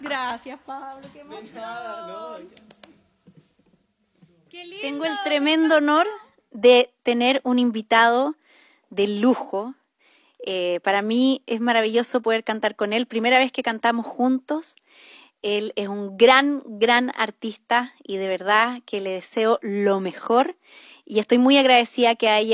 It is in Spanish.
Gracias, Pablo, qué emoción. Qué lindo. Tengo el tremendo honor de tener un invitado de lujo. Para mí es maravilloso poder cantar con él. Primera vez que cantamos juntos. Él es un gran artista y de verdad que le deseo lo mejor. Y estoy muy agradecida que haya